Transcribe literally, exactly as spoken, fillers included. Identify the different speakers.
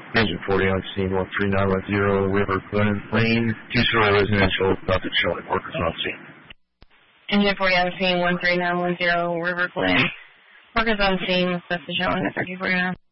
Speaker 1: Engine forty on scene, one three nine one zero, River Glen Lane, two-story residential, nothing showing, workers on scene.
Speaker 2: Engine forty on scene, one three nine one zero, River Glen. Workers on scene, nothing showing at thirty forty-nine.